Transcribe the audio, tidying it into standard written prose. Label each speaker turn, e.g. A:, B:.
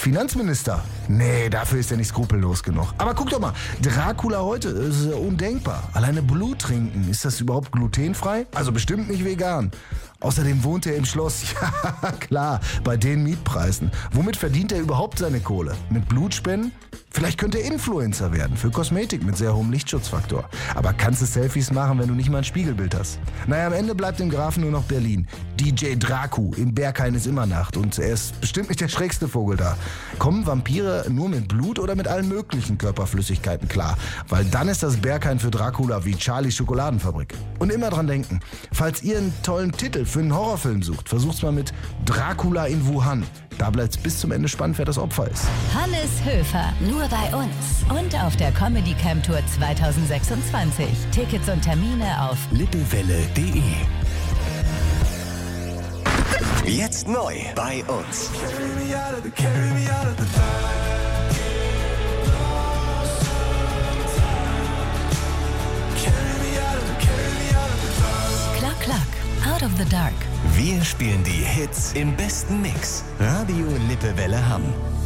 A: Finanzminister? Nee, dafür ist er nicht skrupellos genug. Aber guck doch mal, Dracula heute, ist ja undenkbar. Alleine Blut trinken, ist das überhaupt glutenfrei? Also bestimmt nicht vegan. Außerdem wohnt er im Schloss. Ja, klar, bei den Mietpreisen. Womit verdient er überhaupt seine Kohle? Mit Blutspenden? Vielleicht könnte er Influencer werden für Kosmetik mit sehr hohem Lichtschutzfaktor. Aber kannst du Selfies machen, wenn du nicht mal ein Spiegelbild hast? Naja, am Ende bleibt dem Grafen nur noch Berlin. DJ Draku, im Berghain ist immer Nacht und er ist bestimmt nicht der schrägste Vogel da. Kommen Vampire nur mit Blut oder mit allen möglichen Körperflüssigkeiten klar? Weil dann ist das Berghain für Dracula wie Charlies Schokoladenfabrik. Und immer dran denken, falls ihr einen tollen Titel für einen Horrorfilm sucht, versucht's mal mit Dracula in Wuhan. Da bleibt's bis zum Ende spannend, wer das Opfer ist.
B: Hannes Höfer, nur bei uns und auf der Comedy Camp Tour 2026. Tickets und Termine auf
C: lippewelle.de. Jetzt neu bei uns.
B: Klack, Klack, Out of the Dark.
C: Wir spielen die Hits im besten Mix. Radio Lippewelle Hamm.